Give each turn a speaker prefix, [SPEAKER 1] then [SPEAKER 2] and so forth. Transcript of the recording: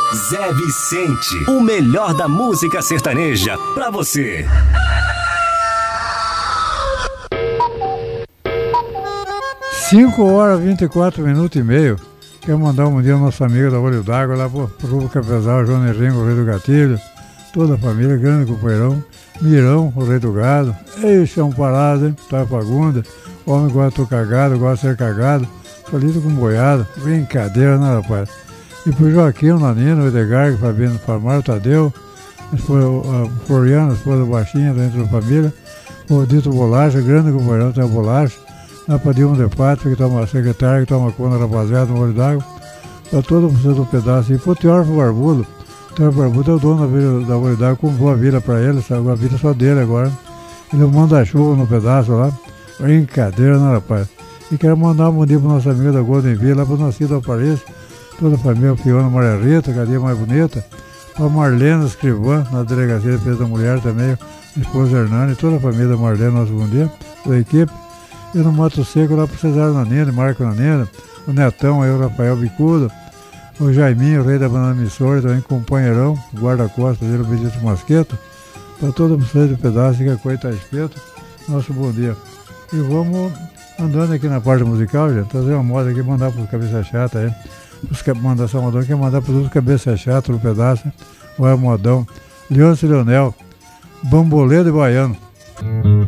[SPEAKER 1] Zé Vicente, o melhor da música sertaneja pra você.
[SPEAKER 2] Cinco horas, 24 minutos e meio. Quero mandar um dia a nossa amiga da Olho d'Água, lá pro Rubo Capesal, João Henrique, o Rei do Gatilho, toda a família, grande companheirão, Mirão, o Rei do Gado, Eixão Parado, hein? Tá Fagunda, homem gosta de cagado, gosta de ser cagado, solito com boiada, brincadeira, né, rapaz? E pro Joaquim, o Nanino, o Edgar, o Fabiano, o Famar, o Tadeu, a Floriana, a esposa baixinha dentro da família, o Dito Bolacha, grande companheirão, tem a Bolacha, lá pra Dilma de Pátria, que toma secretária, que toma conta da rapaziada no Olho d'Água, pra todo mundo do pedaço, e pro Teófilo Barbudo. O Teófilo Barbudo é o dono da vila da Olho d'Água, comprou a vila pra ele, sabe? A vila só dele agora. Ele manda chuva no pedaço lá, brincadeira, né, rapaz? E quero mandar um bom dia pro nosso amigo da Golden Villa, lá pro Nascido Apareço, toda a família, o Fiona Maria Rita, cadê mais bonita? Pra Marlene Escrivã, na delegacia de defesa da mulher também, a esposa Hernani, toda a família da Marlene, nosso bom dia, da equipe. E no Mato Seco, lá pro Cesário Nanino, Marco Nanino, o Netão, aí o Rafael Bicudo, o Jaiminho, o Rei da Banana Missora, também companheirão, guarda-costas dele, o Benedito Masqueto, para todo mundo de pedaço, que a coisa tá espeto, nosso bom dia. E vamos andando aqui na parte musical, gente, trazer uma moda aqui, mandar pros cabeça chata aí, mandar só modão, que mandar pros outros cabeça chata no pedaço, o modão, Leôncio Leonel, Bambolê de Baiano.